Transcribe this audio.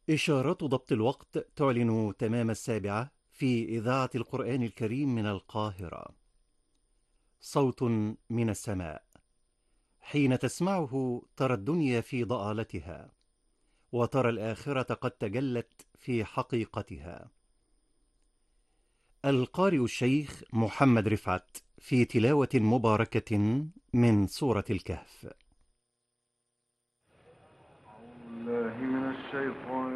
إشارات ضبط الوقت تعلن تمام 7 في إذاعة القرآن الكريم من القاهرة. صوت من السماء، حين تسمعه ترى الدنيا في ضآلتها، وترى الآخرة قد تجلت في حقيقتها. القارئ الشيخ محمد رفعت في تلاوة مباركة من سورة الكهف. الله من الشيطان